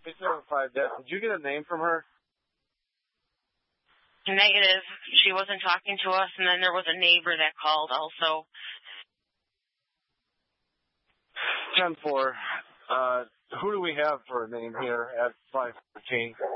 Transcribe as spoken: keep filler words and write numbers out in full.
six seven five, did you get a name from her? Negative. She wasn't talking to us, and then there was a neighbor that called also. ten four. Uh, who do we have for a name here at five thirteen?